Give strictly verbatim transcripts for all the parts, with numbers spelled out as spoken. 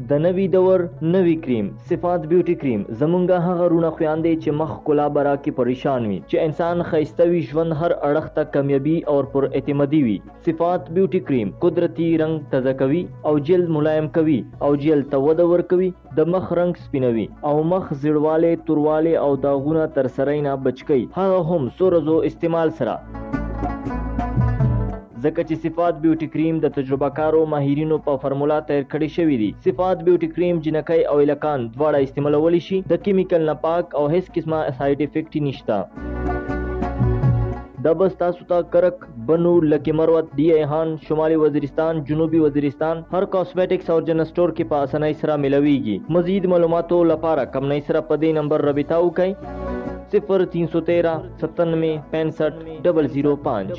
د نوي دور نوي کریم صفات بیوټي کریم زمونږه هغه رونه خویاندې چې مخ ښکلا به راکې پریشان وي، چې انسان ښایسته وي، ژوند هر اړخ ته کامیابي او پر اعتمادي وي. صفات بیوټي کریم قدرتی رنگ تازه کوي او جلد ملایم کوي او جلد ته وده ورکوي، د مخ رنگ سپینوي او مخ زیړواله تورواله او داغونه تر سره نه بچ کوي، هغه هم څو ورځو استعمال سره. ځکه چې صفات بیوټي کریم د تجربه کارو ماهرینو په فرمولا تیار کړی شوی دی. صفات بیوټي کریم جنکۍ او الکان دواړه استعمالولی شي، د کیمیکل نه پاک او هیڅ قسمه ساید افیکټ نشته. دا بس تاسو ته کرک، بنو، لکی مروت، ڈی ایهان، شمالي وزیرستان، جنوبي وزیرستان هر کاسمیټکس او جنرل سٹور کې په اسانۍ سره ملويږي. مزید معلوماتو لپاره کمنۍ سره په دې نمبر رابطه وکړئ صفر تین سو تیرہ ستانوے پینسٹھ ڈبل زیرو پانچ.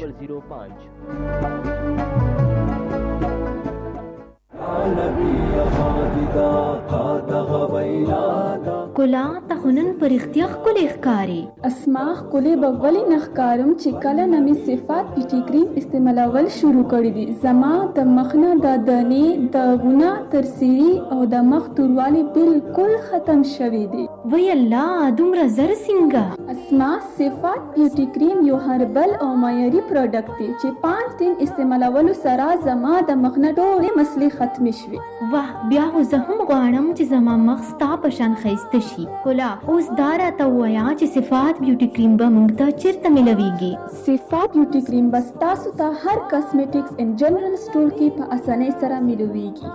کلا تخنن پر اختیار کل اخکاری اسماخ کلی بولی نخکارم چې کله نمی صفات بیوټي کریم استعمالول شروع کړی دي. زما د مخنه د دانې د غونه ترسيري او د مخ توروالی بالکل ختم شوی دي. وی الله دومره زر څنګه؟ اسما صفات بیوټي کریم یو هربل او معیاري پروډکټ دی چې پانچ دن استعمالولو سره زما د مخنه ټولې مسلې ختم شوي. واه، بیا خو زه هم غواړم چې زما مخ ستا په شان ښایسته شي. کلا اوس دا راته ووایه چې صفات بیوټي کریم به موږ ته چیرته ملویږي؟ صفات بیوټي کریم به ستاسو ته هر کاسمیټکس ان جنرل سٹور کې په اسانۍ سره ملویږي.